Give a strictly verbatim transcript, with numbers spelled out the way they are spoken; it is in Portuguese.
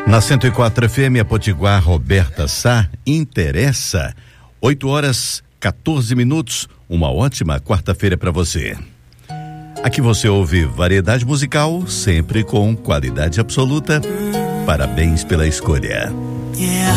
Na cento e quatro F M, a Potiguar Roberta Sá interessa. oito horas, quatorze minutos. Uma ótima quarta-feira para você. Aqui você ouve variedade musical, sempre com qualidade absoluta. Parabéns pela escolha. Yeah.